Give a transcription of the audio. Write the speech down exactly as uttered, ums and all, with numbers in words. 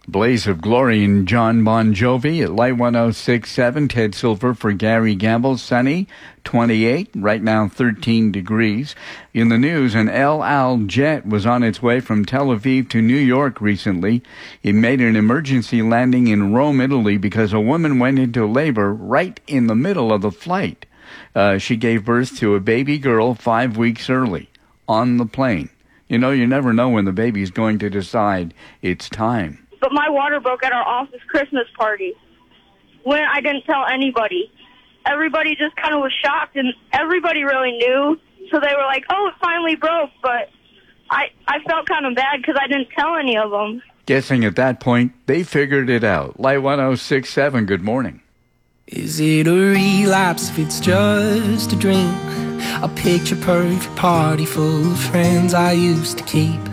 Blaze of Glory and John Bon Jovi at Light one oh six point seven. Ted Silver for Gary Gamble. Sunny, twenty-eight. Right now, thirteen degrees. In the news, an El Al jet was on its way from Tel Aviv to New York recently. It made an emergency landing in Rome, Italy, because a woman went into labor right in the middle of the flight. Uh, she gave birth to a baby girl five weeks early on the plane. You know, you never know when the baby's going to decide it's time. But my water broke at our office Christmas party when I didn't tell anybody. Everybody just kind of was shocked, and everybody really knew. So they were like, oh, it finally broke. But I, I felt kind of bad because I didn't tell any of them. Guessing at that point, they figured it out. Light one oh six point seven, good morning. Is it a relapse if it's just a dream? A picture perfect party full of friends I used to keep.